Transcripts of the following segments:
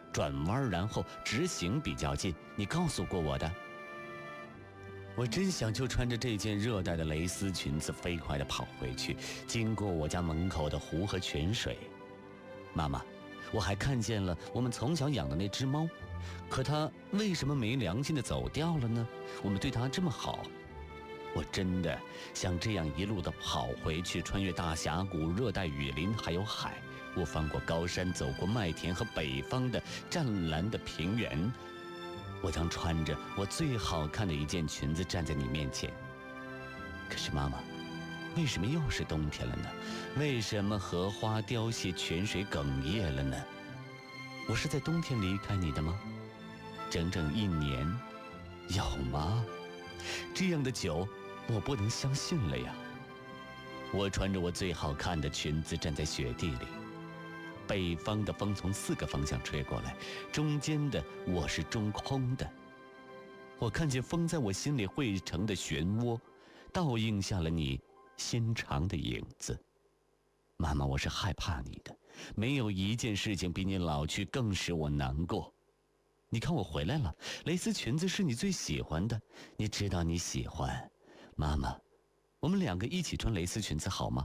转弯然后直行比较近，你告诉过我的。我真想就穿着这件热带的蕾丝裙子飞快地跑回去，经过我家门口的湖和泉水。妈妈，我还看见了我们从小养的那只猫，可它为什么没良心地走掉了呢？我们对它这么好。我真的想这样一路地跑回去，穿越大峡谷、热带雨林还有海，我翻过高山，走过麦田和北方的湛蓝的平原。我将穿着我最好看的一件裙子站在你面前。可是妈妈，为什么又是冬天了呢？为什么荷花凋谢，泉水哽咽了呢？我是在冬天离开你的吗？整整1年，有吗？这样的久，我不能相信了呀。我穿着我最好看的裙子站在雪地里，北方的风从4个方向吹过来，中间的我是中空的。我看见风在我心里汇成的漩涡，倒映下了你纤长的影子。妈妈，我是害怕你的，没有一件事情比你老去更使我难过。你看我回来了，蕾丝裙子是你最喜欢的，你知道你喜欢。妈妈，我们2个一起穿蕾丝裙子好吗？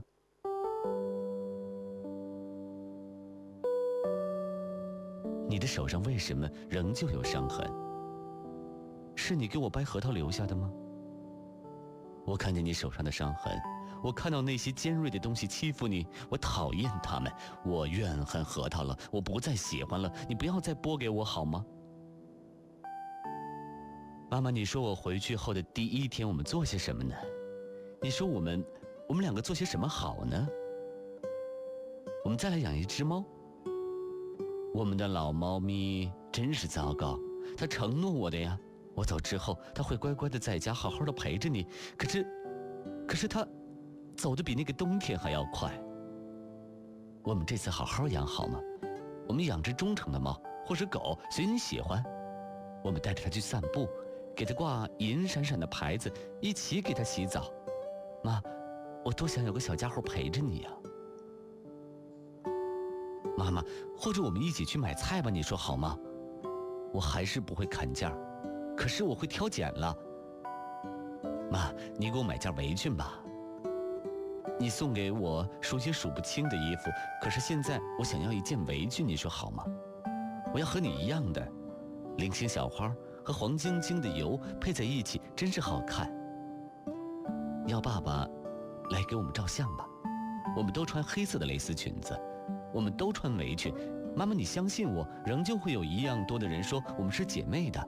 你的手上为什么仍旧有伤痕？是你给我掰核桃留下的吗？我看见你手上的伤痕，我看到那些尖锐的东西欺负你，我讨厌它们，我怨恨核桃了，我不再喜欢了，你不要再剥给我好吗？妈妈，你说我回去后的第1天我们做些什么呢？你说我们2个做些什么好呢？我们再来养一只猫。我们的老猫咪真是糟糕，它承诺我的呀，我走之后它会乖乖的在家好好的陪着你，可是它走得比那个冬天还要快。我们这次好好养好吗？我们养只忠诚的猫或是狗，随你喜欢。我们带着它去散步，给它挂银闪闪的牌子，一起给它洗澡。妈，我多想有个小家伙陪着你呀。妈妈，或者我们一起去买菜吧，你说好吗？我还是不会砍价，可是我会挑拣了。妈，你给我买件围裙吧。你送给我数也数不清的衣服，可是现在我想要一件围裙，你说好吗？我要和你一样的，菱形小花和黄晶晶的油配在一起，真是好看。要爸爸来给我们照相吧，我们都穿黑色的蕾丝裙子，我们都穿围裙。妈妈，你相信我，仍旧会有一样多的人说我们是姐妹的。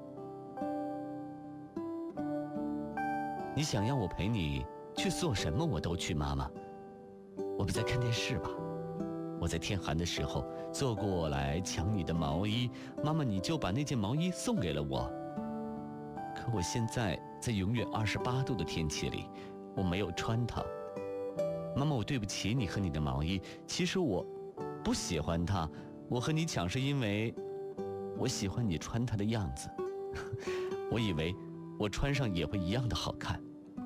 你想要我陪你去做什么我都去，妈妈。我们在看电视吧，我在天寒的时候坐过来抢你的毛衣，妈妈你就把那件毛衣送给了我。可我现在在永远28度的天气里，我没有穿它。妈妈，我对不起你和你的毛衣，其实我不喜欢它，我和你抢是因为我喜欢你穿它的样子。我以为我穿上也会一样的好看。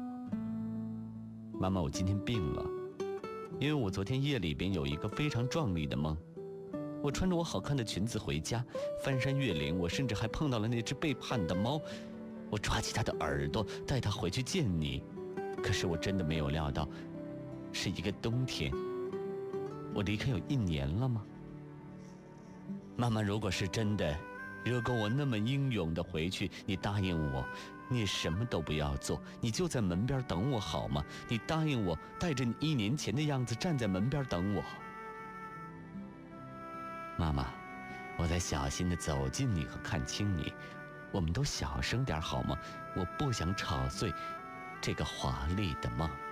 妈妈，我今天病了，因为我昨天夜里边有一个非常壮丽的梦。我穿着我好看的裙子回家，翻山越岭，我甚至还碰到了那只背叛的猫。我抓起它的耳朵，带它回去见你。可是我真的没有料到，是一个冬天。我离开有1年了吗？妈妈，如果是真的，如果我那么英勇地回去，你答应我，你什么都不要做，你就在门边等我好吗？你答应我，带着你1年前的样子站在门边等我。妈妈，我在小心地走近你和看清你，我们都小声点好吗？我不想吵碎这个华丽的梦。